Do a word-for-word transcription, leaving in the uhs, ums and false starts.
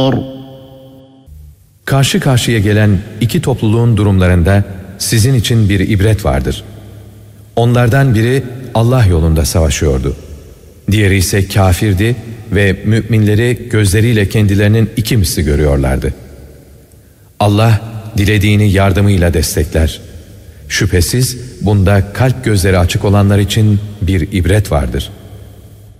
Karşı karşıya gelen iki topluluğun durumlarında sizin için bir ibret vardır. Onlardan biri Allah yolunda savaşıyordu. Diğeri ise kafirdi ve müminleri gözleriyle kendilerinin iki misli görüyorlardı. Allah dilediğini yardımıyla destekler. Şüphesiz bunda kalp gözleri açık olanlar için bir ibret vardır.